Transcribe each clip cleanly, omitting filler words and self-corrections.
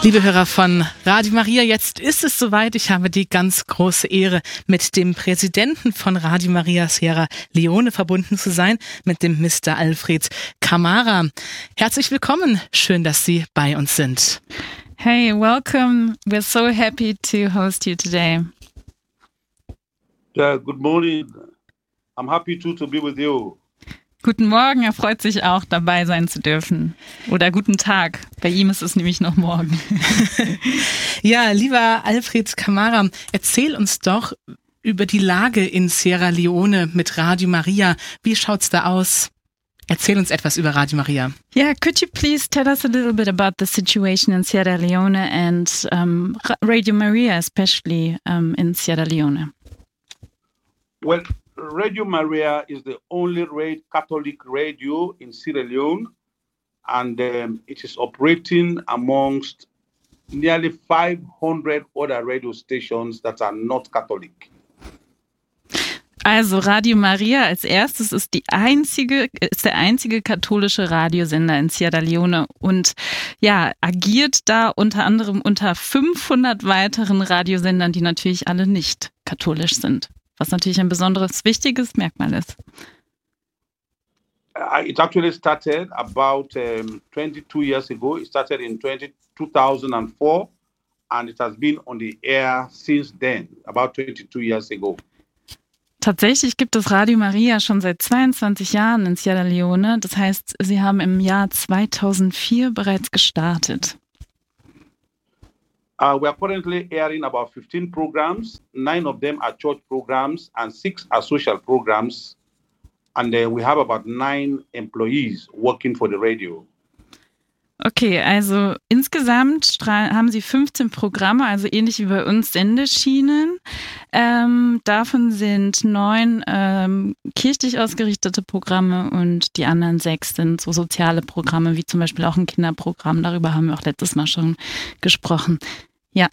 Liebe Hörer von Radio Maria, jetzt ist es soweit. Ich habe die ganz große Ehre, mit dem Präsidenten von Radio Maria Sierra Leone verbunden zu sein, mit dem Mr. Alfred Camara. Herzlich willkommen. Schön, dass Sie bei uns sind. Hey, welcome. We're so happy to host you today. Yeah, good morning. I'm happy to be with you. Guten Morgen, er freut sich auch, dabei sein zu dürfen. Oder guten Tag, bei ihm ist es nämlich noch morgen. Ja, lieber Alfred Camara, erzähl uns doch über die Lage in Sierra Leone mit Radio Maria. Wie schaut's da aus? Erzähl uns etwas über Radio Maria. Yeah, could you please tell us a little bit about the situation in Sierra Leone and Radio Maria, especially in Sierra Leone? Well, Radio Maria is the only Catholic radio in Sierra Leone, and it is operating amongst nearly 500 other radio stations that are not Catholic. Also Radio Maria als erstes ist der einzige katholische Radiosender in Sierra Leone und ja, agiert da unter anderem unter 500 weiteren Radiosendern, die natürlich alle nicht katholisch sind. Was natürlich ein besonderes, wichtiges Merkmal ist. It actually started about 22 years ago. It started in 2004 and it has been on the air since then, about 22 years ago. Tatsächlich gibt es Radio Maria schon seit 22 Jahren in Sierra Leone. Das heißt, sie haben im Jahr 2004 bereits gestartet. We are currently airing about 15 programs. 9 of them are church programs and 6 are social programs. And we have about 9 employees working for the radio. Okay, also insgesamt haben sie 15 Programme, also ähnlich wie bei uns Sendeschienen. Davon sind 9 kirchlich ausgerichtete Programme und die anderen 6 sind so soziale Programme, wie zum Beispiel auch ein Kinderprogramm. Darüber haben wir auch letztes Mal schon gesprochen. Ja.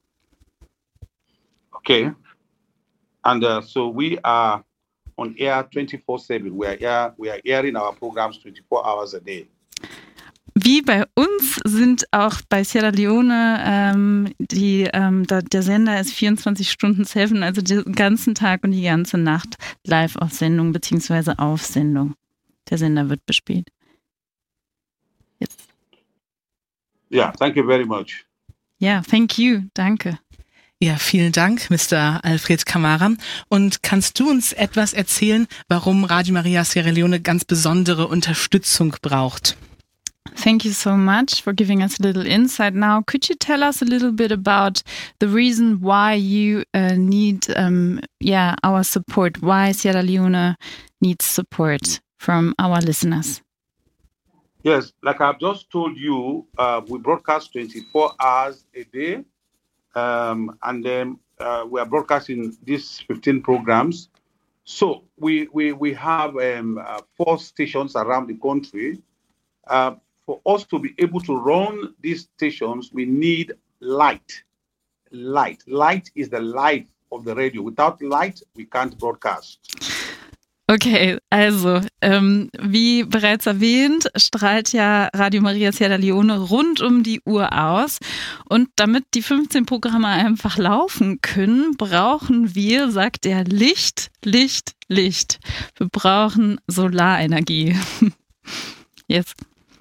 Okay. And so we are on air 24/7. We are airing our programs 24 hours a day. Wie bei uns sind auch bei Sierra Leone der Sender ist 24/7, also den ganzen Tag und die ganze Nacht live auf Sendung bzw. auf Sendung. Der Sender wird bespielt. Yes. Yeah, thank you very much. Ja, thank you, danke. Ja, vielen Dank, Mr. Alfred Camara. Und kannst du uns etwas erzählen, warum Radio Maria Sierra Leone ganz besondere Unterstützung braucht? Thank you so much for giving us a little insight. Now, could you tell us a little bit about the reason why you need our support, why Sierra Leone needs support from our listeners? Yes, like I've just told you, we broadcast 24 hours a day, and then we are broadcasting these 15 programs. So we have 4 stations around the country. For us to be able to run these stations, we need light. Light is the life of the radio. Without light, we can't broadcast. Okay, also wie bereits erwähnt, strahlt ja Radio Maria Sierra Leone rund um die Uhr aus. Und damit die 15 Programme einfach laufen können, brauchen wir, sagt er, Licht. Wir brauchen Solarenergie. Yes.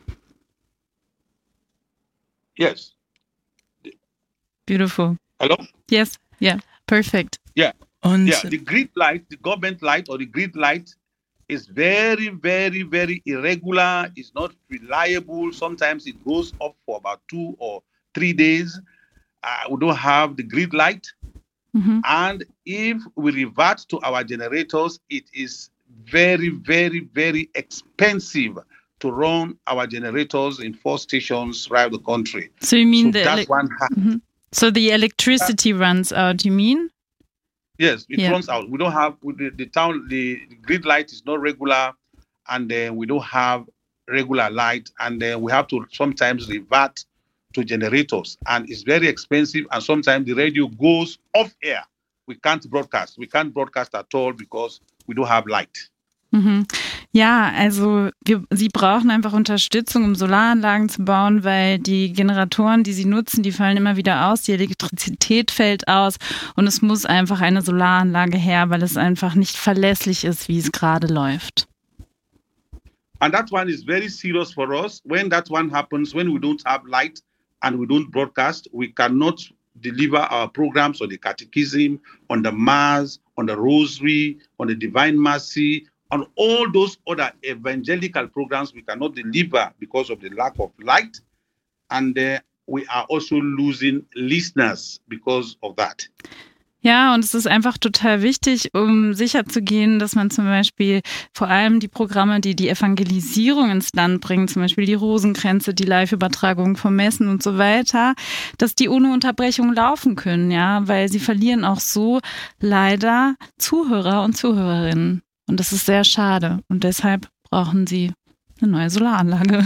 Yes. Beautiful. Hello? Yes. Yeah. Perfect. Yeah. Und the grid light, the government light or the grid light is very, very, very irregular. It's not reliable. Sometimes it goes up for about 2 or 3 days. We don't have the grid light. Mhm. And if we revert to our generators, it is very, very, very expensive to run our generators in 4 stations throughout the country. So you mean so the electricity runs out, you mean? Yes, it runs out. We don't have the grid light is not regular, and we don't have regular light, and we have to sometimes revert to generators, and it's very expensive. And sometimes the radio goes off air. We can't broadcast. We can't broadcast at all because we don't have light. Ja, also sie brauchen einfach Unterstützung, um Solaranlagen zu bauen, weil die Generatoren, die sie nutzen, die fallen immer wieder aus, die Elektrizität fällt aus und es muss einfach eine Solaranlage her, weil es einfach nicht verlässlich ist, wie es gerade läuft. And that one is very serious for us. When that one happens, when we don't have light and we don't broadcast, we cannot deliver our programs on the catechism, on the mass, on the rosary, on the divine mercy, on all those other evangelical programs we cannot deliver because of the lack of light. And we are also losing listeners because of that. Ja, und es ist einfach total wichtig, um sicherzugehen, dass man zum Beispiel vor allem die Programme, die die Evangelisierung ins Land bringen, zum Beispiel die Rosenkränze, die Live-Übertragung von Messen und so weiter, dass die ohne Unterbrechung laufen können, ja, weil sie verlieren auch so leider Zuhörer und Zuhörerinnen. Und das ist sehr schade. Und deshalb brauchen sie eine neue Solaranlage.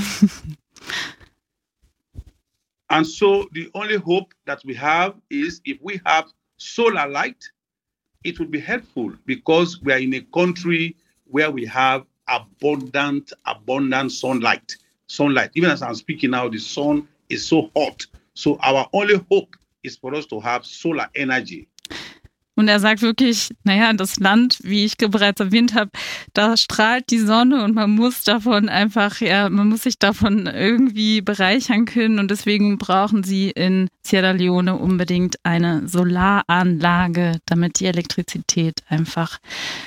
And so the only hope that we have is if we have solar light, it would be helpful because we are in a country where we have abundant sunlight. Even as I'm speaking now, the sun is so hot. So our only hope is for us to have solar energy. Und er sagt wirklich, das Land, wie ich bereits erwähnt habe, da strahlt die Sonne und man muss sich davon irgendwie bereichern können und deswegen brauchen sie in Sierra Leone unbedingt eine Solaranlage, damit die Elektrizität einfach,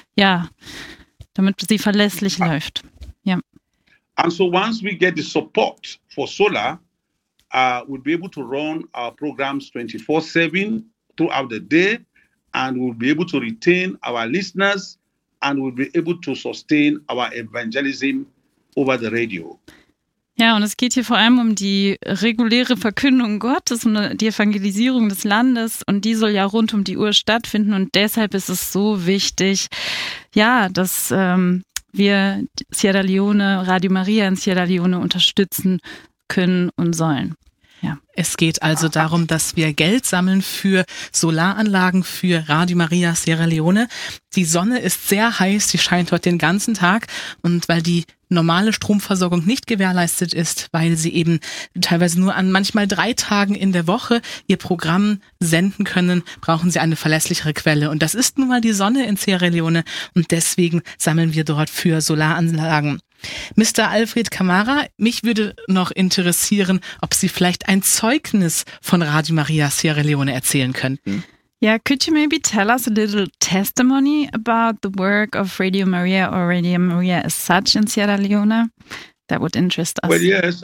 damit sie verlässlich läuft. Ja. And so once we get the support for solar, we'll be able to run our programs 24/7 throughout the day. And we'll be able to retain our listeners and we'll be able to sustain our evangelism over the radio. Ja, und es geht hier vor allem um die reguläre Verkündung Gottes und die Evangelisierung des Landes und die soll ja rund um die Uhr stattfinden und deshalb ist es so wichtig, dass wir Sierra Leone, Radio Maria in Sierra Leone unterstützen können und sollen. Ja. Es geht also darum, dass wir Geld sammeln für Solaranlagen für Radio Maria Sierra Leone. Die Sonne ist sehr heiß, die scheint heute den ganzen Tag und weil die normale Stromversorgung nicht gewährleistet ist, weil sie eben teilweise nur an manchmal 3 Tagen in der Woche ihr Programm senden können, brauchen sie eine verlässlichere Quelle. Und das ist nun mal die Sonne in Sierra Leone und deswegen sammeln wir dort für Solaranlagen. Mr. Alfred Camara, mich würde noch interessieren, ob Sie vielleicht ein Zeugnis von Radio Maria Sierra Leone erzählen könnten. Yeah, could you maybe tell us a little testimony about the work of Radio Maria or Radio Maria as such in Sierra Leone? That would interest us. Well, yes,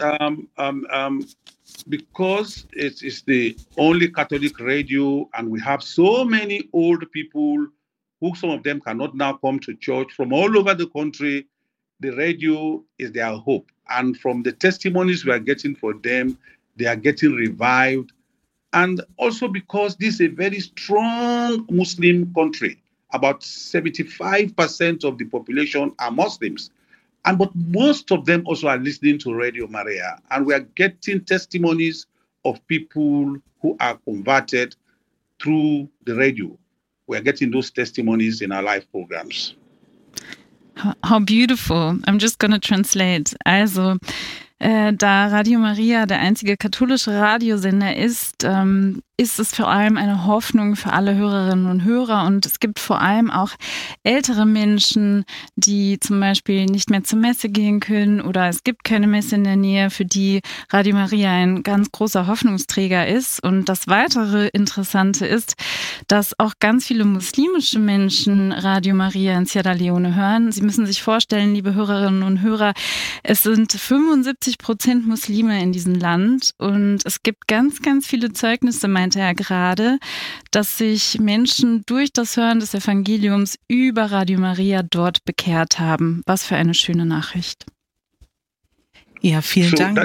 because it is the only Catholic radio and we have so many old people who some of them cannot now come to church from all over the country. The radio is their hope. And from the testimonies we are getting for them, they are getting revived. And also because this is a very strong Muslim country. About 75% of the population are Muslims. But most of them also are listening to Radio Maria. And we are getting testimonies of people who are converted through the radio. We are getting those testimonies in our live programs. How beautiful. I'm just going to translate. Also, da Radio Maria der einzige katholische Radiosender ist, ist es vor allem eine Hoffnung für alle Hörerinnen und Hörer. Und es gibt vor allem auch ältere Menschen, die zum Beispiel nicht mehr zur Messe gehen können oder es gibt keine Messe in der Nähe, für die Radio Maria ein ganz großer Hoffnungsträger ist. Und das weitere Interessante ist, dass auch ganz viele muslimische Menschen Radio Maria in Sierra Leone hören. Sie müssen sich vorstellen, liebe Hörerinnen und Hörer, es sind 75% Muslime in diesem Land und es gibt ganz, ganz viele Zeugnisse, meinte er gerade, dass sich Menschen durch das Hören des Evangeliums über Radio Maria dort bekehrt haben. Was für eine schöne Nachricht. Ja, vielen Dank.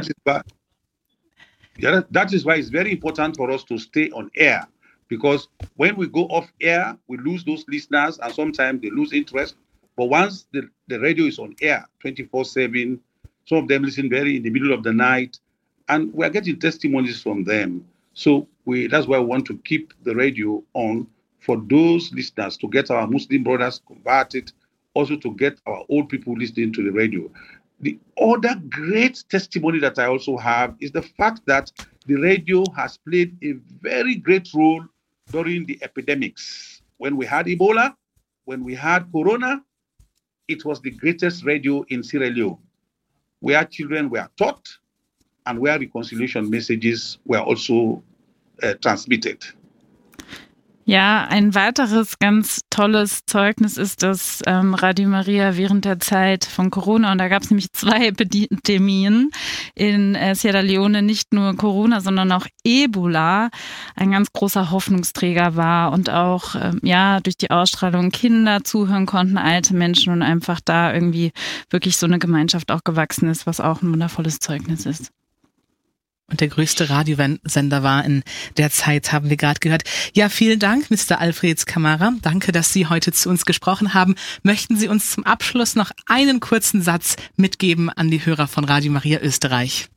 That is why it's very important for us to stay on air. Because when we go off air, we lose those listeners and sometimes they lose interest. But once the radio is on air 24/7, some of them listen very in the middle of the night and we're getting testimonies from them. So that's why we want to keep the radio on for those listeners to get our Muslim brothers converted also to get our old people listening to the radio. The other great testimony that I also have is the fact that the radio has played a very great role during the epidemics. When we had Ebola, when we had Corona, it was the greatest radio in Sierra Leone, where children were taught and where reconciliation messages were also transmitted. Ja, ein weiteres ganz tolles Zeugnis ist, dass Radio Maria während der Zeit von Corona, und da gab es nämlich 2 Epidemien in Sierra Leone, nicht nur Corona, sondern auch Ebola, ein ganz großer Hoffnungsträger war und auch durch die Ausstrahlung Kinder zuhören konnten, alte Menschen, und einfach da irgendwie wirklich so eine Gemeinschaft auch gewachsen ist, was auch ein wundervolles Zeugnis ist. Und der größte Radiosender war in der Zeit, haben wir gerade gehört. Ja, vielen Dank, Mr. Alfred Camara. Danke, dass Sie heute zu uns gesprochen haben. Möchten Sie uns zum Abschluss noch einen kurzen Satz mitgeben an die Hörer von Radio Maria Österreich?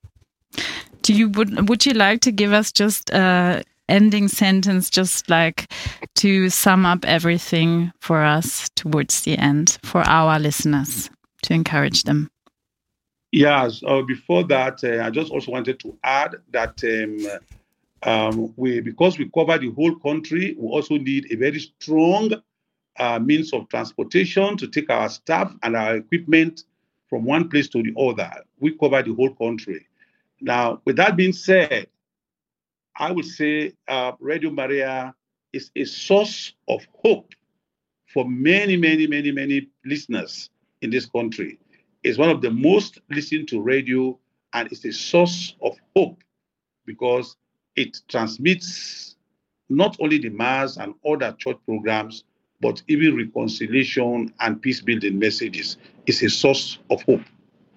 Would you like to give us just a ending sentence, just like to sum up everything for us towards the end, for our listeners, to encourage them? Yes, before that, I just also wanted to add that because we cover the whole country, we also need a very strong means of transportation to take our staff and our equipment from one place to the other. We cover the whole country. Now, with that being said, I would say Radio Maria is a source of hope for many, many, many, many listeners in this country. It's one of the most listened to radio, and it's a source of hope because it transmits not only the Mass and other church programs, but even reconciliation and peace-building messages. It's a source of hope.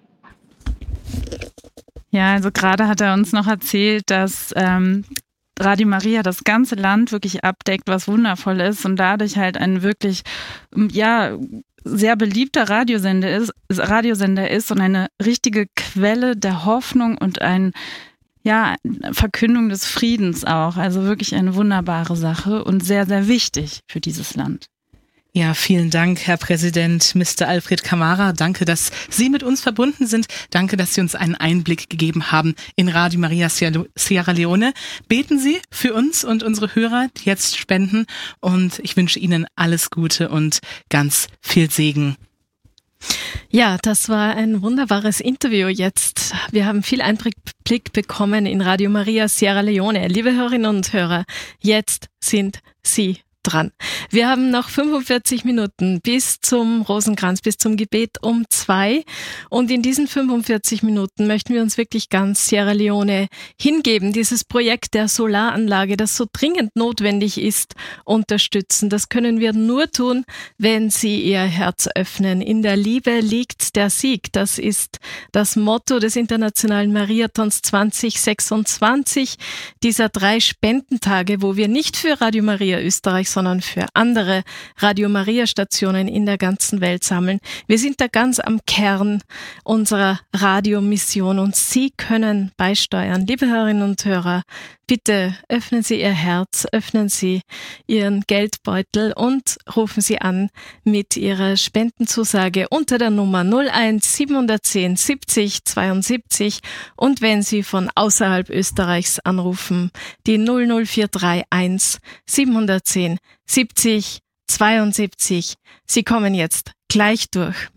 Ja, also gerade hat er uns noch erzählt, dass Radio Maria das ganze Land wirklich abdeckt, was wundervoll ist und dadurch halt ein wirklich, sehr beliebter Radiosender ist und eine richtige Quelle der Hoffnung und Verkündung des Friedens auch. Also wirklich eine wunderbare Sache und sehr, sehr wichtig für dieses Land. Ja, vielen Dank, Herr Präsident Mr. Alfred Camara. Danke, dass Sie mit uns verbunden sind. Danke, dass Sie uns einen Einblick gegeben haben in Radio Maria Sierra Leone. Beten Sie für uns und unsere Hörer, die jetzt spenden. Und ich wünsche Ihnen alles Gute und ganz viel Segen. Ja, das war ein wunderbares Interview jetzt. Wir haben viel Einblick bekommen in Radio Maria Sierra Leone. Liebe Hörerinnen und Hörer, jetzt sind Sie dran. Wir haben noch 45 Minuten bis zum Rosenkranz, bis zum Gebet um 2. Und in diesen 45 Minuten möchten wir uns wirklich ganz Sierra Leone hingeben, dieses Projekt der Solaranlage, das so dringend notwendig ist, unterstützen. Das können wir nur tun, wenn Sie Ihr Herz öffnen. In der Liebe liegt der Sieg. Das ist das Motto des Internationalen Mariathons 2026, dieser 3 Spendentage, wo wir nicht für Radio Maria Österreich, sondern für andere Radio Maria Stationen in der ganzen Welt sammeln. Wir sind da ganz am Kern unserer Radiomission und Sie können beisteuern. Liebe Hörerinnen und Hörer, bitte öffnen Sie Ihr Herz, öffnen Sie Ihren Geldbeutel und rufen Sie an mit Ihrer Spendenzusage unter der Nummer 01 710 70 72 und wenn Sie von außerhalb Österreichs anrufen, die 00431 710 70 72. Sie kommen jetzt gleich durch.